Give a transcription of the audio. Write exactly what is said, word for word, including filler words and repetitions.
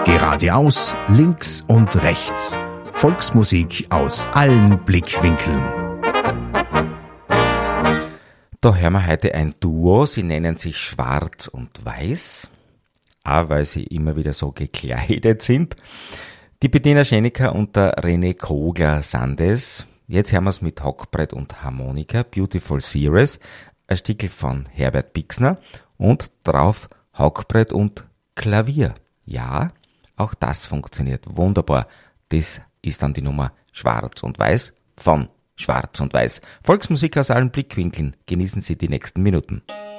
Geradeaus, links und rechts. Volksmusik aus allen Blickwinkeln. Da hören wir heute ein Duo, sie nennen sich Schwarz und Weiß, auch weil sie immer wieder so gekleidet sind. Die Bettina Scheniker und der René Kogler sind es. Jetzt hören wir es mit Hockbrett und Harmonika, Beautiful Series, ein Stückel von Herbert Bixner und drauf Hockbrett und Klavier. Ja, auch das funktioniert wunderbar. Das ist dann die Nummer Schwarz und Weiß von Schwarz und Weiß. Volksmusik aus allen Blickwinkeln. Genießen Sie die nächsten Minuten.